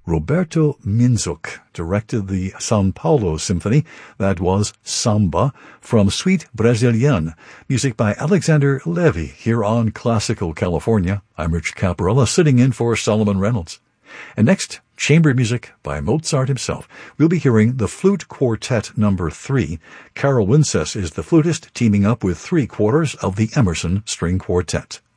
Roberto Minzuk directed the São Paulo Symphony. That was Samba from Suite Brésilienne, music by Alexander Levy here on Classical California. I'm Rich Caparella, sitting in for Solomon Reynolds. And next, chamber music by Mozart himself. We'll be hearing the Flute Quartet No. 3. Carol Wincess is the flutist, teaming up with 3/4 of the Emerson String Quartet.